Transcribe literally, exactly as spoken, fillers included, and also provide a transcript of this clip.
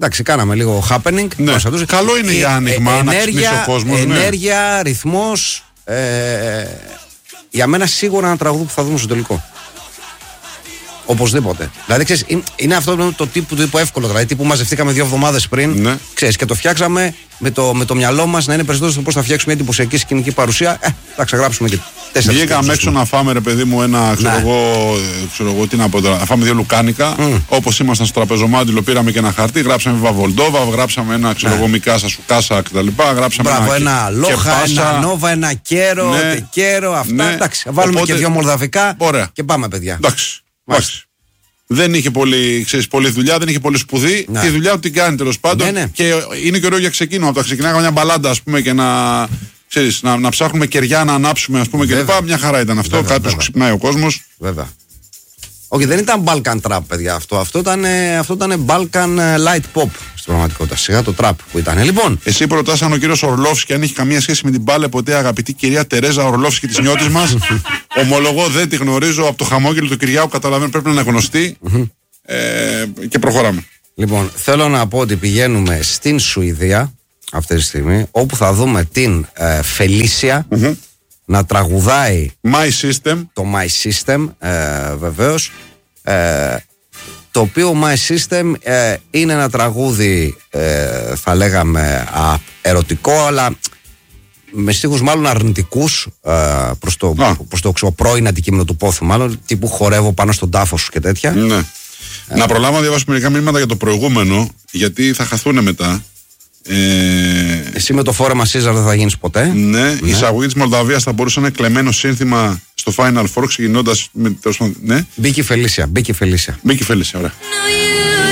Εντάξει, κάναμε λίγο happening. Ναι. Καλό είναι για άνοιγμα, ε, να ξυπνήσει ο κόσμος. Ενέργεια, ναι. ρυθμός. Ε, για μένα σίγουρα ένα τραγούδι που θα δούμε στο τελικό. Οπωσδήποτε. Δηλαδή, ξέρεις, είναι αυτό το τύπο, το τύπο εύκολο. Δηλαδή, τύπου μαζευτήκαμε δύο εβδομάδες πριν. Ναι. Ξέρεις, και το φτιάξαμε με το, με το μυαλό μας να είναι περισσότερο στο πώς θα φτιάξουμε μια εντυπωσιακή σκηνική παρουσία. Ε, θα ξεγράψουμε και τέσσερα. Βγήκαμε έξω να φάμε, ρε παιδί μου, ένα ξέρω, ναι. εγώ, ξέρω εγώ, τι να πω τώρα. Να φάμε δύο λουκάνικα. Mm. Όπως ήμασταν στο τραπεζομάντιλο, πήραμε και ένα χαρτί. Γράψαμε Βαβολντόβα, γράψαμε ένα ξέρω εγώ, ναι. Μικάσα, Σουκάσα κτλ. Γράψαμε Μπράβο, ένα, ένα Λόχα, ένα Νόβα, ένα Κέρο, ναι. Κέρο, αυτά. Ναι. Εντάξει, βάλουμε Οπότε... και δύο μολδαβικά. Ωραία. Και πάμε, παιδιά. Εντάξει. Δεν είχε πολύ, ξέρεις, πολλή δουλειά, δεν είχε πολύ σπουδή. Ναι. Τη δουλειά του την κάνει τέλος πάντων. Ναι, ναι. Και είναι και ωραίο για ξεκίνημα. Από τα ξεκινάγαμε μια μπαλάντα, ας πούμε, και να, ξέρεις, να, να ψάχνουμε κεριά, να ανάψουμε, ας πούμε, κλπ. Μια χαρά ήταν αυτό. Κάποιος ξυπνάει ο κόσμος. Βέβαια. Όχι, δεν ήταν Balkan Trap, παιδιά, αυτό. Αυτό ήταν, αυτό ήταν Balkan Light Pop στην πραγματικότητα. Σιγά το trap που ήταν. Λοιπόν. Εσύ προτάς αν ο κύριος Ορλόφσκι αν έχει καμία σχέση με την μπάλα ποτέ, αγαπητή κυρία Τερέζα Ορλόφσκι της νιώτης μας. Ομολογώ, δεν τη γνωρίζω από το χαμόγελο του Κυριάκου. Καταλαβαίνω, πρέπει να είναι γνωστή. ε, και προχωράμε. Λοιπόν, θέλω να πω ότι πηγαίνουμε στην Σουηδία αυτή τη στιγμή, όπου θα δούμε την ε, Φελίσια. Mm-hmm. Να τραγουδάει My System. Το My System, ε, βεβαίως, ε, το οποίο My System ε, είναι ένα τραγούδι, ε, θα λέγαμε α, ερωτικό, αλλά με στίχους μάλλον αρνητικούς ε, προς το, ah. προς το, το πρώην αντικείμενο του πόθου, μάλλον τύπου χορεύω πάνω στον τάφο σου και τέτοια. Ναι. ε, να προλάβω να διαβάσω μερικά μηνύματα για το προηγούμενο, γιατί θα χαθούν μετά. Ε... Εσύ με το φόρεμα Σίζαρ δεν θα γίνεις ποτέ. Ναι, ναι. Η εισαγωγή της Μολδαβίας θα μπορούσε να είναι κλεμμένο σύνθημα στο Final Four ξεκινώντας με... Ναι. Μπήκε η Φελίσια, μπήκε η Φελίσια. Μπήκε η Φελίσια, ωραία.